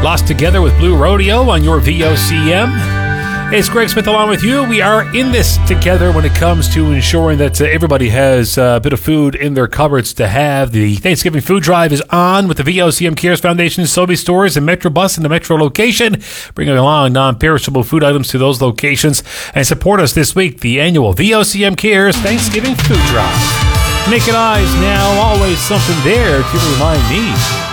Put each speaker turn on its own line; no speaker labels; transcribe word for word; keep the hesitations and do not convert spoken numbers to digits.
Lost Together with Blue Rodeo on your V O C M. It's Greg Smith along with you. We are in this together when it comes to ensuring that uh, everybody has a bit of food in their cupboards to have. The Thanksgiving food drive is on with the V O C M Cares Foundation, Sobeys stores, and Metrobus in the Metro location, bringing along non-perishable food items to those locations. And support us this week, the annual V O C M Cares Thanksgiving food drive. Naked Eyes now, always something there to remind me